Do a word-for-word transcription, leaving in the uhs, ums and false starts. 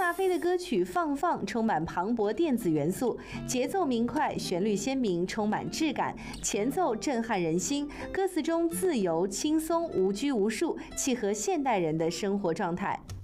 马飞的歌曲《放放》充满磅礴电子元素，节奏明快，旋律鲜明，充满质感，前奏震撼人心。歌词中自由、轻松、无拘无束，契合现代人的生活状态。